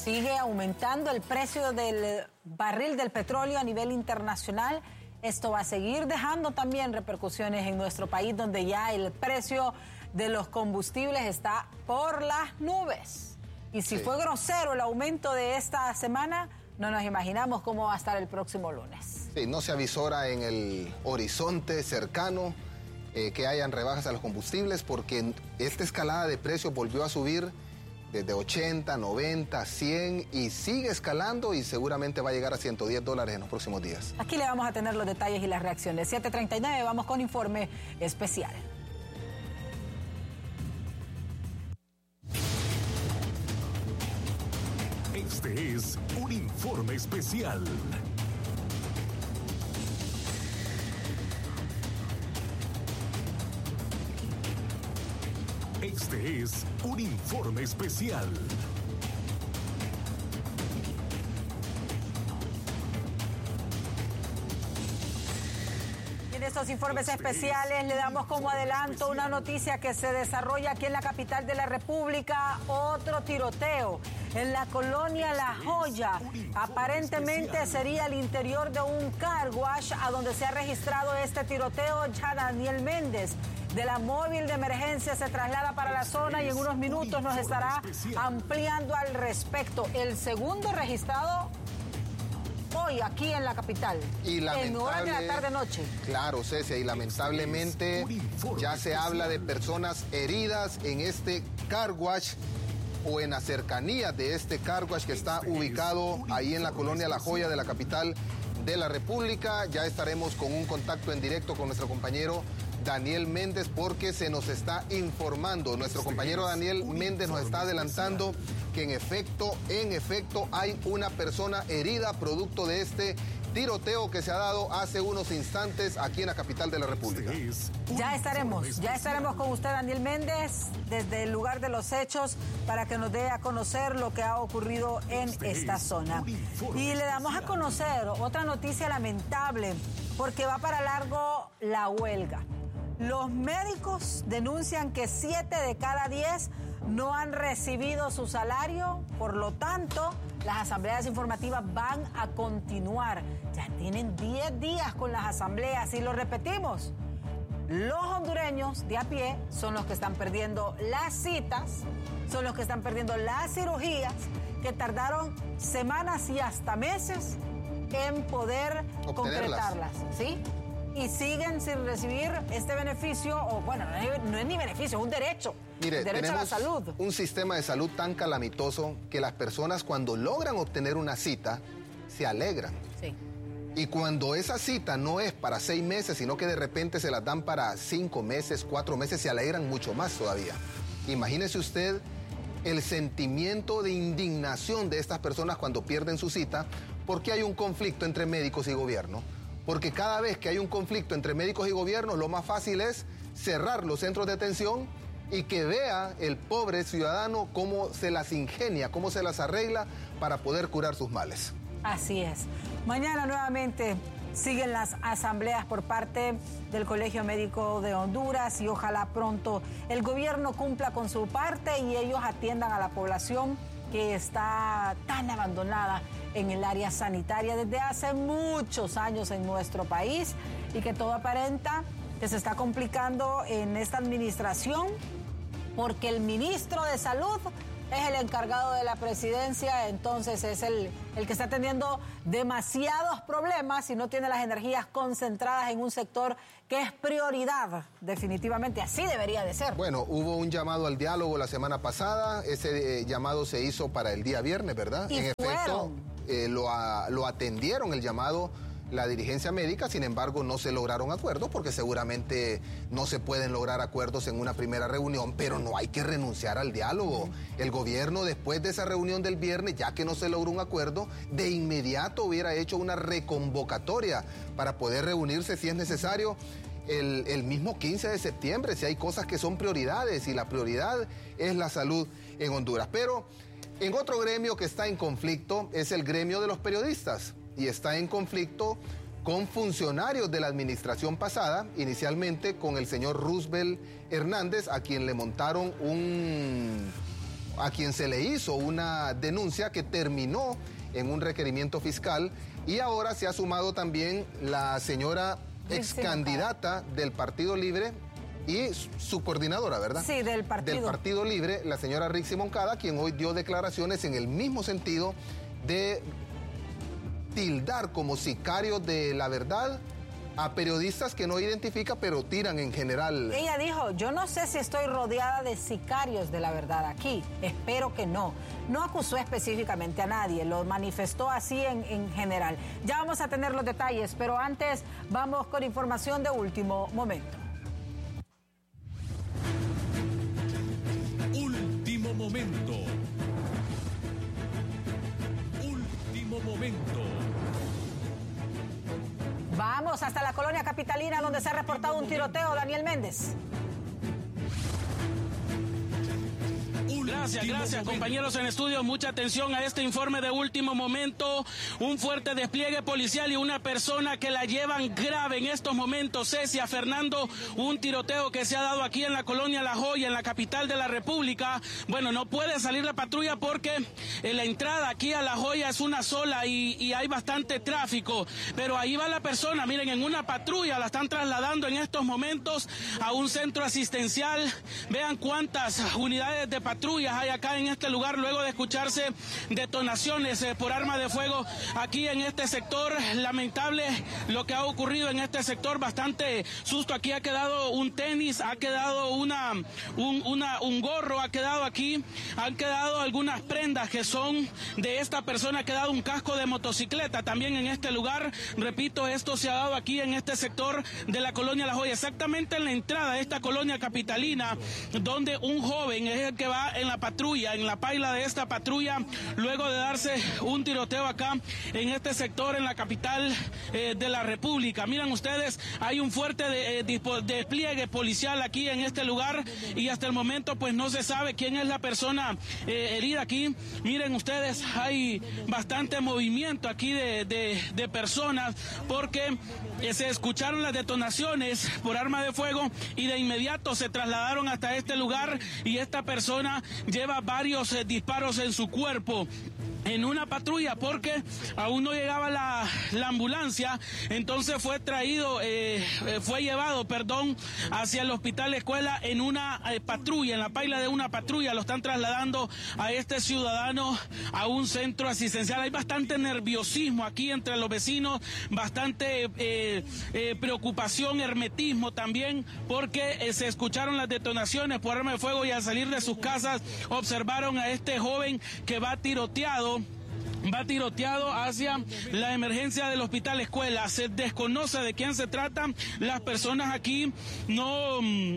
Sigue aumentando el precio del barril del petróleo a nivel internacional. Esto va a seguir dejando también repercusiones en nuestro país, donde ya el precio de los combustibles está por las nubes. Y si fue grosero el aumento de esta semana, no nos imaginamos cómo va a estar el próximo lunes. Sí, no se avisora en el horizonte cercano que hayan rebajas a los combustibles, porque esta escalada de precios volvió a subir desde 80, 90, 100 y sigue escalando y seguramente va a llegar a $110 en los próximos días. Aquí le vamos a tener los detalles y las reacciones. 7:39, vamos con informe especial. Este es un informe especial. Este es un informe especial. En estos informes especiales le damos como adelanto una noticia que se desarrolla aquí en la capital de la República, otro tiroteo en la colonia La Joya. Aparentemente sería el interior de un car wash a donde se ha registrado este tiroteo. Ya Daniel Méndez de la móvil de emergencia se traslada para la zona y en unos minutos nos estará ampliando al respecto. El segundo registrado hoy aquí en la capital, en horas de la tarde-noche. Claro, Cecia, y lamentablemente ya se habla de personas heridas en este car wash o en las cercanías de este car wash que está ubicado ahí en la colonia La Joya de la capital de la República. Ya estaremos con un contacto en directo con nuestro compañero Daniel Méndez, porque se nos está informando. Nuestro compañero Daniel Méndez nos está adelantando que en efecto hay una persona herida producto de este tiroteo que se ha dado hace unos instantes aquí en la capital de la República. Ya estaremos con usted, Daniel Méndez, desde el lugar de los hechos para que nos dé a conocer lo que ha ocurrido en esta zona. Y le damos a conocer otra noticia lamentable, porque va para largo la huelga. Los médicos denuncian que 7 de cada 10 no han recibido su salario, por lo tanto, las asambleas informativas van a continuar. Ya tienen 10 días con las asambleas y lo repetimos. Los hondureños de a pie son los que están perdiendo las citas, son los que están perdiendo las cirugías que tardaron semanas y hasta meses en poder concretarlas, ¿sí? Y siguen sin recibir este beneficio, o bueno, no es ni beneficio, es un derecho. Mire, derecho a la salud. Un sistema de salud tan calamitoso que las personas cuando logran obtener una cita, se alegran. Sí. Y cuando esa cita no es para 6 meses, sino que de repente se las dan para 5 meses, 4 meses, se alegran mucho más todavía. Imagínese usted el sentimiento de indignación de estas personas cuando pierden su cita, porque hay un conflicto entre médicos y gobierno. Porque cada vez que hay un conflicto entre médicos y gobiernos, lo más fácil es cerrar los centros de atención y que vea el pobre ciudadano cómo se las ingenia, cómo se las arregla para poder curar sus males. Así es. Mañana nuevamente siguen las asambleas por parte del Colegio Médico de Honduras y ojalá pronto el gobierno cumpla con su parte y ellos atiendan a la población que está tan abandonada en el área sanitaria desde hace muchos años en nuestro país y que todo aparenta que se está complicando en esta administración porque el ministro de Salud es el encargado de la presidencia, entonces es el que está teniendo demasiados problemas y no tiene las energías concentradas en un sector que es prioridad, definitivamente, así debería de ser. Bueno, hubo un llamado al diálogo la semana pasada, ese llamado se hizo para el día viernes, ¿verdad? Y en efecto, lo atendieron el llamado la dirigencia médica, sin embargo no se lograron acuerdos porque seguramente no se pueden lograr acuerdos en una primera reunión, pero no hay que renunciar al diálogo. El gobierno después de esa reunión del viernes, ya que no se logró un acuerdo, de inmediato hubiera hecho una reconvocatoria para poder reunirse si es necesario el mismo 15 de septiembre, si hay cosas que son prioridades y la prioridad es la salud en Honduras. Pero en otro gremio que está en conflicto es el gremio de los periodistas. Y está en conflicto con funcionarios de la administración pasada, inicialmente con el señor Roosevelt Hernández, a quien le montaron a quien se le hizo una denuncia que terminó en un requerimiento fiscal, y ahora se ha sumado también la señora ex candidata del Partido Libre y su coordinadora, ¿verdad? Sí, del Partido Libre, la señora Rixi Moncada, quien hoy dio declaraciones en el mismo sentido de tildar como sicarios de la verdad a periodistas que no identifica, pero tiran en general. Ella dijo, yo no sé si estoy rodeada de sicarios de la verdad aquí, espero que no. No acusó específicamente a nadie, lo manifestó así en general. Ya vamos a tener los detalles, pero antes vamos con información de último momento. Último momento. Último momento. Vamos hasta la colonia capitalina donde se ha reportado un tiroteo. Daniel Méndez. Gracias, compañeros en estudio. Mucha atención a este informe de último momento. Un fuerte despliegue policial y una persona que la llevan grave en estos momentos. Cecia, Fernando, un tiroteo que se ha dado aquí en la colonia La Joya, en la capital de la República. Bueno, no puede salir la patrulla porque la entrada aquí a La Joya es una sola y hay bastante tráfico. Pero ahí va la persona, miren, en una patrulla, la están trasladando en estos momentos a un centro asistencial. Vean cuántas unidades de patrulla hay acá en este lugar luego de escucharse detonaciones por arma de fuego aquí en este sector. Lamentable lo que ha ocurrido en este sector, bastante susto. Aquí ha quedado un tenis, ha quedado un gorro, ha quedado aquí, han quedado algunas prendas que son de esta persona, ha quedado un casco de motocicleta también en este lugar. Repito, esto se ha dado aquí en este sector de la colonia La Joya, exactamente en la entrada de esta colonia capitalina, donde un joven es el que va en la patrulla, en la paila de esta patrulla, luego de darse un tiroteo acá en este sector, en la capital de la República. Miren ustedes, hay un fuerte despliegue policial aquí en este lugar y hasta el momento pues no se sabe quién es la persona herida aquí. Miren ustedes, hay bastante movimiento aquí de personas porque se escucharon las detonaciones por arma de fuego y de inmediato se trasladaron hasta este lugar y esta persona lleva varios disparos en su cuerpo. En una patrulla porque aún no llegaba la ambulancia, entonces fue llevado hacia el hospital escuela en una patrulla, en la paila de una patrulla. Lo están trasladando a este ciudadano a un centro asistencial. Hay bastante nerviosismo aquí entre los vecinos, bastante preocupación, hermetismo también, porque se escucharon las detonaciones por arma de fuego y al salir de sus casas observaron a este joven que va tiroteado hacia la emergencia del hospital escuela. Se desconoce de quién se trata. Las personas aquí no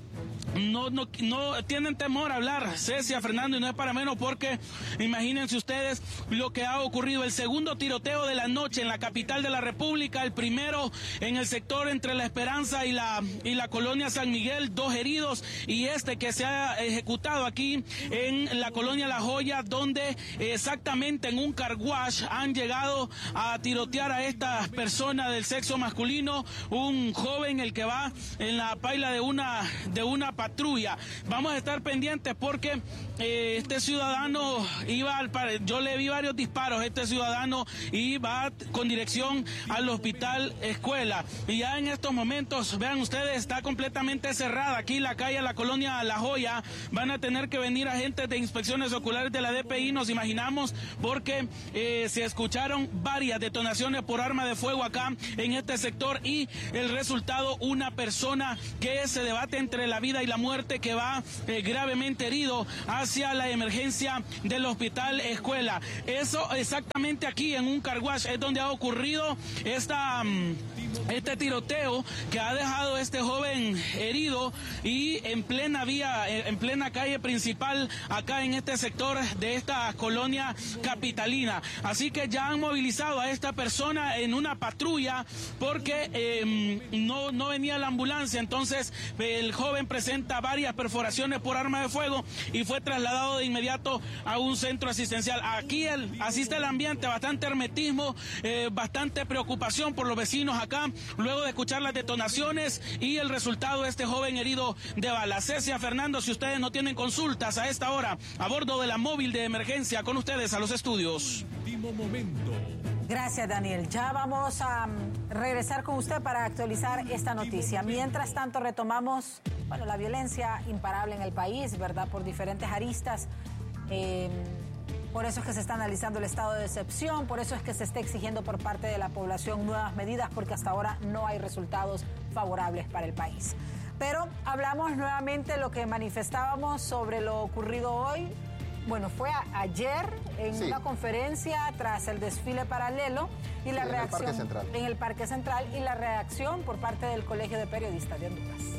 tienen temor a hablar, Cecia, Fernando, y no es para menos porque imagínense ustedes lo que ha ocurrido. El segundo tiroteo de la noche en la capital de la República, el primero en el sector entre La Esperanza y la colonia San Miguel, 2 heridos, y este que se ha ejecutado aquí en la colonia La Joya, donde exactamente en un car wash han llegado a tirotear a estas personas del sexo masculino, un joven el que va en la paila de una patrulla. Vamos a estar pendientes porque este ciudadano yo le vi varios disparos, este ciudadano iba con dirección al hospital escuela y ya en estos momentos, vean ustedes, está completamente cerrada aquí la calle, la colonia La Joya. Van a tener que venir agentes de inspecciones oculares de la DPI, nos imaginamos, porque se escucharon varias detonaciones por arma de fuego acá en este sector y el resultado, una persona que se debate entre la vida y la muerte, que va gravemente herido hacia la emergencia del hospital escuela. Eso exactamente aquí en un car wash es donde ha ocurrido este tiroteo que ha dejado este joven herido y en plena vía, en plena calle principal acá en este sector de esta colonia capitalina. Así que ya han movilizado a esta persona en una patrulla porque no venía la ambulancia, entonces el joven presenta presenta varias perforaciones por arma de fuego y fue trasladado de inmediato a un centro asistencial. Aquí asiste el ambiente, bastante hermetismo, bastante preocupación por los vecinos acá, luego de escuchar las detonaciones y el resultado de este joven herido de bala. Cecia, Fernando, si ustedes no tienen consultas a esta hora, a bordo de la móvil de emergencia, con ustedes a los estudios. Último momento. Gracias, Daniel. Ya vamos a regresar con usted para actualizar esta noticia. Mientras tanto, retomamos, la violencia imparable en el país, ¿verdad? Por diferentes aristas. Por eso es que se está analizando el estado de excepción, por eso es que se está exigiendo por parte de la población nuevas medidas, porque hasta ahora no hay resultados favorables para el país. Pero hablamos nuevamente de lo que manifestábamos sobre lo ocurrido hoy. Bueno, fue ayer en una conferencia tras el desfile paralelo y la reacción en el Parque Central y la reacción por parte del Colegio de Periodistas de Honduras.